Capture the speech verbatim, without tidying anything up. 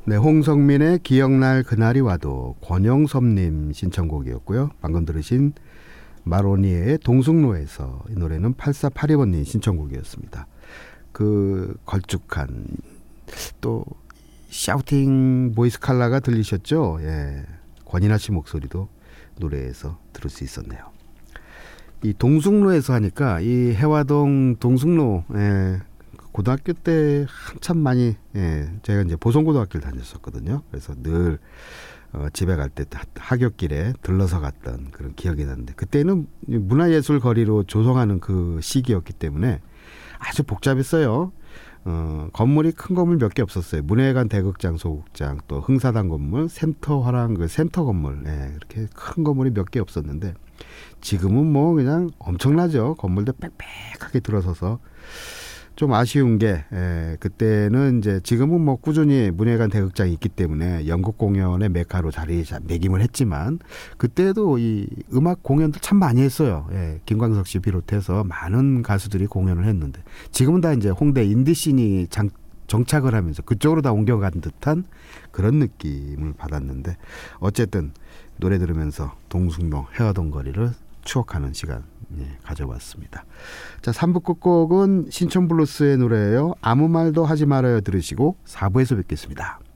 네, 홍성민의 기억날 그날이 와도 권영섭님 신청곡이었고요. 방금 들으신 마로니에의 동승로에서 이 노래는 팔사팔이 번님 신청곡이었습니다. 그 걸쭉한 또 샤우팅 보이스 칼라가 들리셨죠? 예, 권인아 씨 목소리도 노래에서 들을 수 있었네요. 이 동승로에서 하니까 이 해화동 동승로 예, 고등학교 때 한참 많이 예, 제가 이제 보성고등학교를 다녔었거든요. 그래서 늘 어, 집에 갈 때 하굣길에 들러서 갔던 그런 기억이 나는데 그때는 문화예술 거리로 조성하는 그 시기였기 때문에 아주 복잡했어요. 어, 건물이 큰 건물 몇 개 없었어요. 문예관 대극장, 소극장, 또 흥사단 건물, 센터 화랑 그 센터 건물, 예, 이렇게 큰 건물이 몇 개 없었는데 지금은 뭐 그냥 엄청나죠. 건물들 빽빽하게 들어서서 좀 아쉬운 게 에, 그때는 이제 지금은 뭐 꾸준히 문예관 대극장이 있기 때문에 연극 공연의 메카로 자리 매김을 했지만 그때도 이 음악 공연도 참 많이 했어요. 예, 김광석 씨 비롯해서 많은 가수들이 공연을 했는데 지금은 다 이제 홍대 인디씬이 장, 정착을 하면서 그쪽으로 다 옮겨간 듯한 그런 느낌을 받았는데 어쨌든 노래 들으면서 동승로 해화동 거리를 추억하는 시간 예, 가져봤습니다. 자, 삼 부 끝곡은 신촌블루스의 노래예요. 아무 말도 하지 말아요 들으시고 사 부에서 뵙겠습니다.